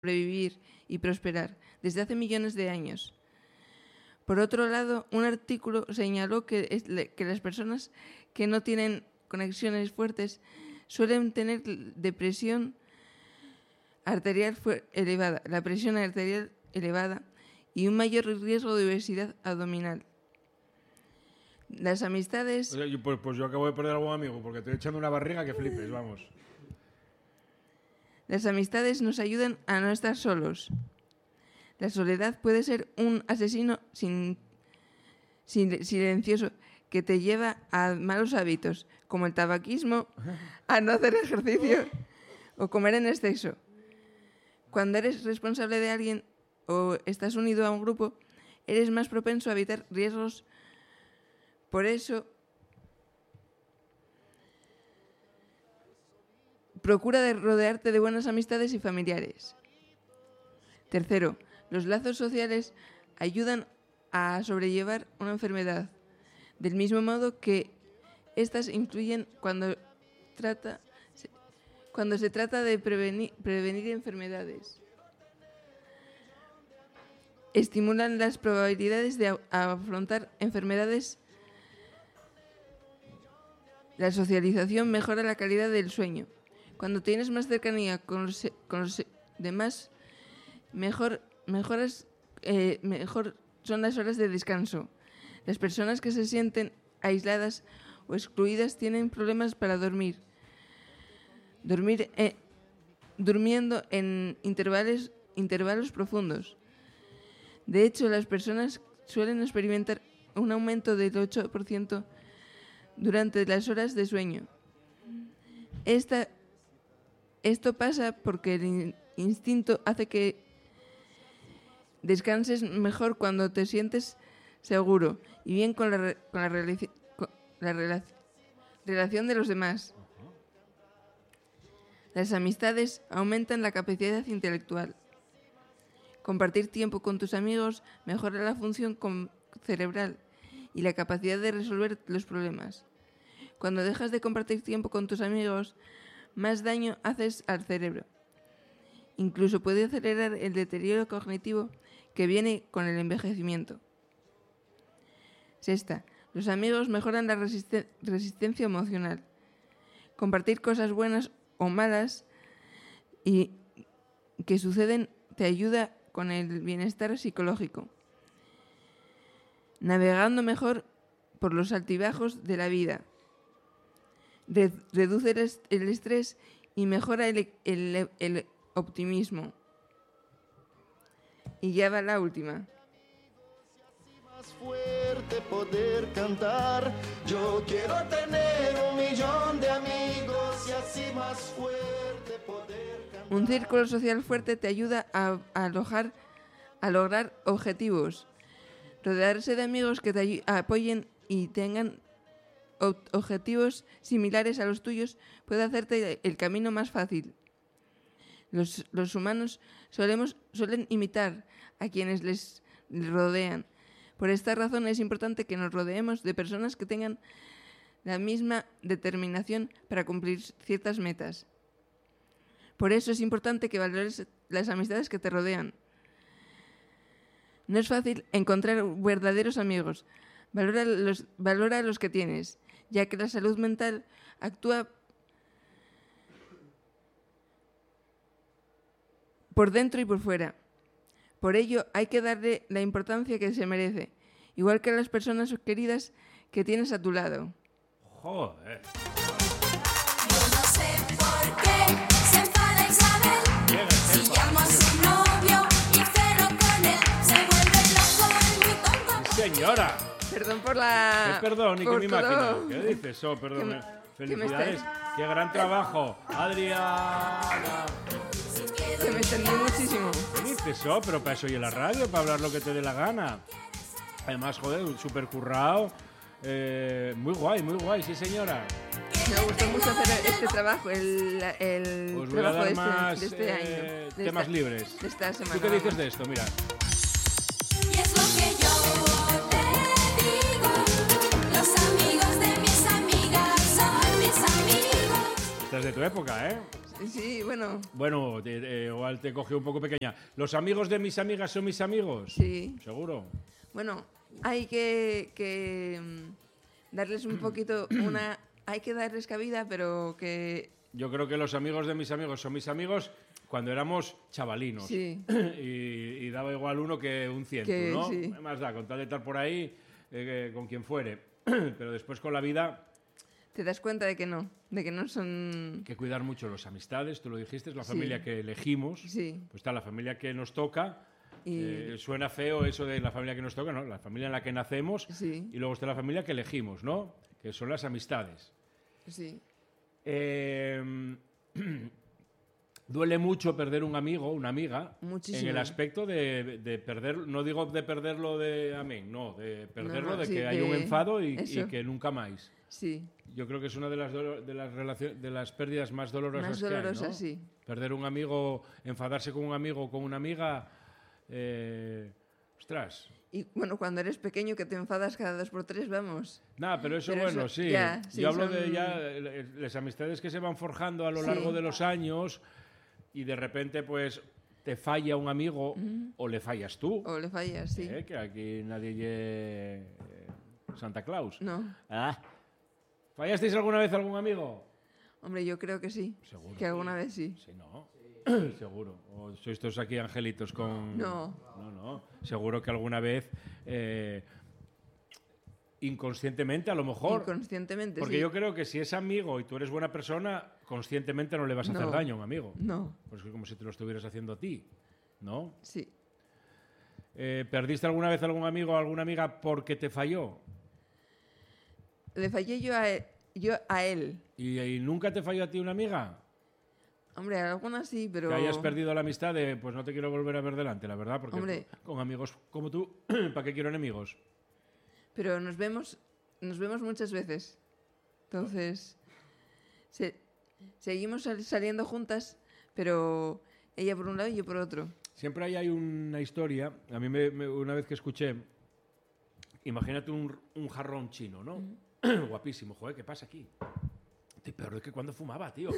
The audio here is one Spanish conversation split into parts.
sobrevivir y prosperar desde hace millones de años. Por otro lado, un artículo señaló que las personas que no tienen conexiones fuertes suelen tener depresión arterial elevada, la presión arterial elevada y un mayor riesgo de obesidad abdominal. Las amistades... Pues yo acabo de perder a algún amigo porque estoy echando una barriga que flipes, vamos. Las amistades nos ayudan a no estar solos. La soledad puede ser un asesino silencioso que te lleva a malos hábitos, como el tabaquismo, a no hacer ejercicio o comer en exceso. Cuando eres responsable de alguien o estás unido a un grupo, eres más propenso a evitar riesgos. Por eso, procura rodearte de buenas amistades y familiares. Tercero, los lazos sociales ayudan a sobrellevar una enfermedad, del mismo modo que estas influyen cuando se trata de prevenir enfermedades. Estimulan las probabilidades de afrontar enfermedades. La socialización mejora la calidad del sueño. Cuando tienes más cercanía con los demás, mejor son las horas de descanso. Las personas que se sienten aisladas o excluidas tienen problemas para dormir. Durmiendo en intervalos profundos. De hecho, las personas suelen experimentar un aumento del 8% durante las horas de sueño. Esto pasa porque el instinto hace que descanses mejor cuando te sientes seguro y bien con la relación de los demás. Las amistades aumentan la capacidad intelectual. Compartir tiempo con tus amigos mejora la función cerebral y la capacidad de resolver los problemas. Cuando dejas de compartir tiempo con tus amigos, más daño haces al cerebro. Incluso puede acelerar el deterioro cognitivo que viene con el envejecimiento. Sexta, los amigos mejoran la resistencia emocional. Compartir cosas buenas o malas y que suceden te ayuda con el bienestar psicológico. Navegando por los altibajos de la vida. Reduce el estrés y mejora el optimismo. Y ya va la última. Fuerte poder cantar. Yo quiero tener 1.000.000 de amigos y así más fuerte poder cantar. Un círculo social fuerte te ayuda a lograr objetivos. Rodearse de amigos que te apoyen y tengan objetivos similares a los tuyos puede hacerte el camino más fácil. Los humanos suelen imitar a quienes les rodean. Por esta razón es importante que nos rodeemos de personas que tengan la misma determinación para cumplir ciertas metas. Por eso es importante que valores las amistades que te rodean. No es fácil encontrar verdaderos amigos. Valora los que tienes, ya que la salud mental actúa por dentro y por fuera. Por ello, hay que darle la importancia que se merece, igual que a las personas queridas que tienes a tu lado. Joder. Yo no sé por qué se enfada Isabel. Si llamo a su novio y ceno con él, se vuelve loco y muy tonto. Señora. Perdón por la... Perdón, ni que mi todo. máquina. ¿Qué dices? Oh, perdón. Felicidades. Qué gran trabajo. Adriana. Que me extendí muchísimo. ¿Qué dices? Oh, pero para eso y en la radio, para hablar lo que te dé la gana. Además, joder, súper currado. Muy guay, sí señora. Me gustó mucho hacer este trabajo, el Os voy a trabajo dar más de este año. temas libres. De esta semana. ¿Tú qué dices de esto? Mira. Y es lo que yo te digo. Los amigos de mis amigas son mis amigos. Esta es de tu época, ¿eh? Sí, bueno, Bueno, igual te cogió un poco pequeña. ¿Los amigos de mis amigas son mis amigos? sí. ¿Seguro? Bueno, hay que darles un poquito una... Hay que darles cabida, pero que... Yo creo que los amigos de mis amigos son mis amigos cuando éramos chavalinos. Sí. Y daba igual uno que un ciento, Que ¿no? sí. ¿Qué más da? Con tal de estar por ahí, con quien fuere. Pero después con la vida Te das cuenta de que no son... hay que cuidar mucho las amistades. Tú lo dijiste, es la Sí. familia que elegimos. Sí. Pues está la familia que nos toca. Y- Suena feo eso de la familia que nos toca, ¿no? La familia en la que nacemos. Sí. Y luego está la familia que elegimos, ¿no? Que son las amistades. Sí. Duele mucho perder un amigo, una amiga, Muchísimo. en el aspecto de perder, no digo de perderlo de amén, no, de perderlo, No, de sí, que haya un de enfado y eso. que nunca más. Sí. Yo creo que es una de las pérdidas más dolorosas Más que hay, dolorosas, ¿no? sí. Perder un amigo, enfadarse con un amigo o con una amiga, ostras. Y bueno, cuando eres pequeño que te enfadas cada 2 por 3, vamos. Nada, pero eso Pero bueno, eso, sí. ya, sí, Yo hablo son- de ya las amistades que se van forjando a lo Sí. largo de los años y de repente pues te falla un amigo o le fallas tú. O le fallas, sí. Que aquí nadie lle Santa Claus. No. Ah. ¿Fallasteis alguna vez a algún amigo? Hombre, yo creo que sí. Seguro. Que alguna vez sí. Sí, ¿no? Seguro. O sois todos aquí angelitos con... No. No. Seguro que alguna vez, inconscientemente a lo mejor... Inconscientemente, Porque sí. yo creo que si es amigo y tú eres buena persona, conscientemente no le vas a hacer No. daño a un amigo. No. Pues es como si te lo estuvieras haciendo a ti, ¿no? Sí. ¿Perdiste alguna vez a algún amigo o alguna amiga porque te falló? Le fallé yo a él. ¿Y nunca te falló a ti una amiga? Hombre, algunas sí, pero... Que hayas perdido la amistad de, pues no te quiero volver a ver delante, la verdad, porque Hombre. con amigos como tú, ¿para qué quiero enemigos? Pero nos vemos muchas veces. Entonces, seguimos saliendo juntas, pero ella por un lado y yo por otro. Siempre hay una historia, a mí una vez que escuché, imagínate un jarrón chino, ¿no? Guapísimo, joder, ¿qué pasa aquí? Estoy peor de que cuando fumaba, tío.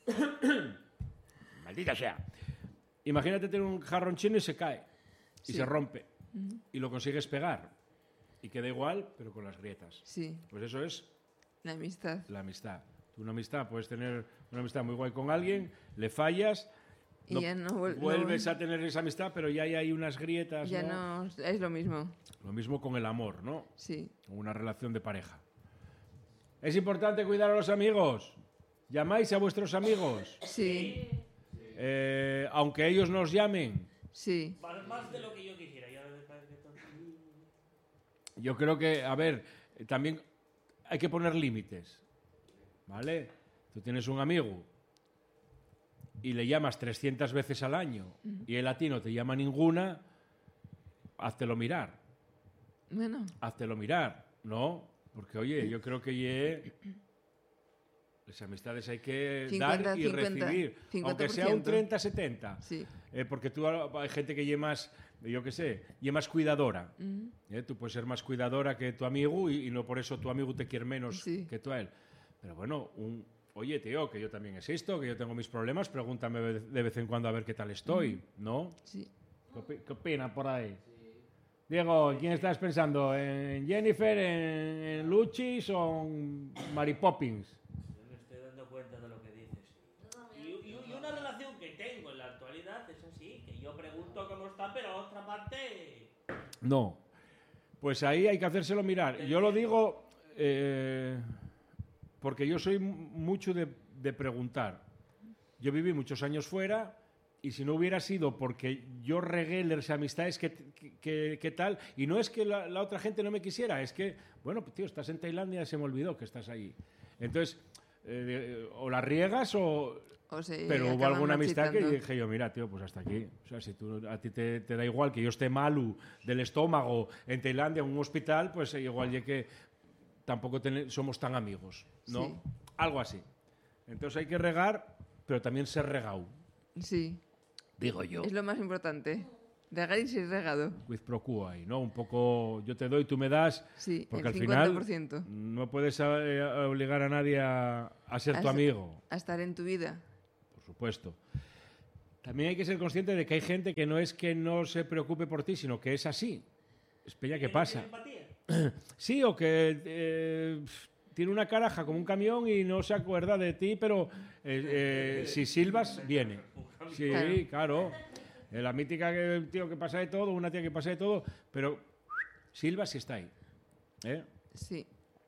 Maldita sea. Imagínate tener un jarrón chino y se cae. Y Sí. se rompe. Y lo consigues pegar. Y queda igual, pero con las grietas. Sí, Pues eso es la amistad. la amistad. Tú una amistad, puedes tener una amistad muy guay con alguien, le fallas, Y ya no vuelves a tener esa amistad, pero ya hay unas grietas, Ya ¿no? no es lo mismo. Lo mismo con el amor, ¿no? Sí. Con una relación de pareja. Es importante cuidar a los amigos. ¿Llamáis a vuestros amigos? Sí. Aunque ellos nos llamen. Sí. Más de lo que yo quisiera. Yo creo que, a ver, también hay que poner límites. ¿Vale? Tú tienes un amigo y le llamas 300 veces al año y él a ti no te llama ninguna, háztelo mirar. Bueno, Háztelo mirar, ¿no? Porque, oye, yo creo que las amistades hay que 50, dar y 50, recibir. Aunque sea un 50%. 30-70. sí. Porque tú hay gente que lle más, yo qué sé, lle más cuidadora. Tú puedes ser más cuidadora que tu amigo y no por eso tu amigo te quiere menos Sí. que tú a él. Pero bueno, oye, tío, que yo también existo, que yo tengo mis problemas, pregúntame de vez en cuando a ver qué tal estoy, ¿no? Sí. ¿Qué opina por ahí? Diego, ¿quién estás pensando? ¿En Jennifer, en Luchis o en Mary Poppins? Yo me estoy dando cuenta de lo que dices. Y una relación que tengo en la actualidad es así, que yo pregunto cómo está, pero otra parte... No. Pues ahí hay que hacérselo mirar. Yo lo digo porque yo soy mucho de preguntar. Yo viví muchos años fuera y si no hubiera sido porque yo regué las amistades, ¿qué tal? Y no es que la otra gente no me quisiera, es que, bueno, tío, estás en Tailandia, se me olvidó que estás ahí. Entonces, o la riegas o... O se Pero hubo acaban alguna amistad que marchitando. dije yo, mira, tío, pues hasta aquí. O sea, si a ti te da igual que yo esté malo del estómago en Tailandia, en un hospital, pues igual ya que tampoco somos tan amigos, ¿no? Sí. Algo así. Entonces hay que regar, pero también ser regado, Sí. digo yo. Es lo más importante. Regar y ser regado. Quid pro quo ahí, ¿no? Un poco yo te doy, tú me das, Sí, porque el al final 50%. no puedes obligar a nadie a ser tu A- amigo. A estar en tu vida. Por supuesto. También hay que ser consciente de que hay gente que no es que no se preocupe por ti, sino que es así. Es peña que pasa. Sí, o que tiene una caraja como un camión y no se acuerda de ti, pero si silbas, viene. Sí, claro. La mítica que un tío que pasa de todo, una tía que pasa de todo, pero silbas y está ahí. Sí.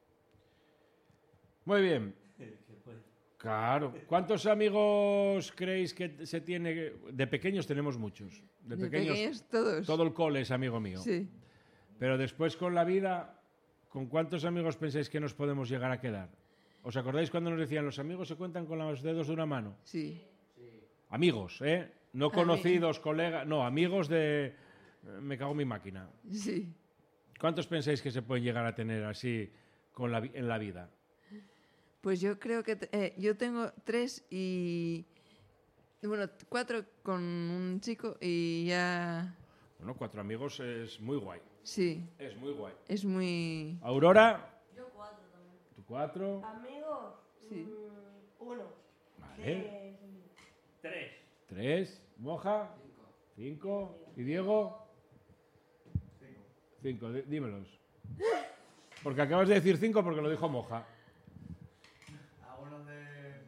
Muy bien. Claro. ¿Cuántos amigos creéis que se tiene? De pequeños tenemos muchos. De pequeños todos. todo el cole es amigo mío. Sí. Pero después con la vida, ¿con cuántos amigos pensáis que nos podemos llegar a quedar? ¿Os acordáis cuando nos decían los amigos se cuentan con los dedos de una mano? Sí. Amigos, ¿eh? No conocidos, colegas, no, amigos de... Me cago en mi máquina. Sí. ¿Cuántos pensáis que se pueden llegar a tener así en la vida? Pues yo creo que yo tengo 3 y... Bueno, 4 con un chico y ya... Bueno, 4 amigos es muy guay. Sí. Es muy guay. Es muy... Aurora. Yo 4 también. ¿Tú 4? Amigos, Sí. 1. Vale. 3. Moja. 5. ¿Y Diego? 5. Dímelos. Porque acabas de decir 5 porque lo dijo Moja. Algunos de...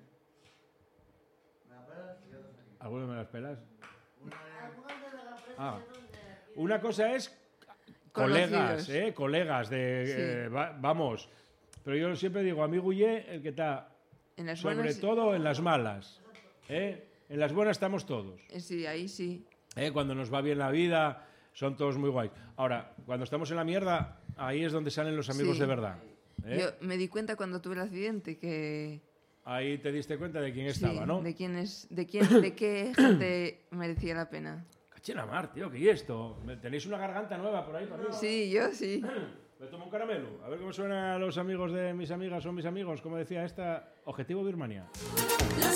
¿Me la pelas? Y otros aquí. ¿Alguno me las pelas? Una de... Ah. Una cosa es colegas, Conocidos. colegas de... Sí. Vamos. Pero yo siempre digo, amigo Ye, el que está En las sobre buenas... todo en las malas. En las buenas estamos todos. Sí, ahí sí. Cuando nos va bien la vida, son todos muy guays. Ahora, cuando estamos en la mierda, ahí es donde salen los amigos Sí. de verdad. Yo me di cuenta cuando tuve el accidente que... Ahí te diste cuenta de quién Sí, estaba, ¿no? de qué gente merecía la pena. Cachena mar, tío, ¿qué y esto? ¿Tenéis una garganta nueva por ahí para arriba? Sí, yo sí. Me tomo un caramelo. A ver cómo suenan los amigos de mis amigas o mis amigos. Como decía esta, Objetivo Birmania.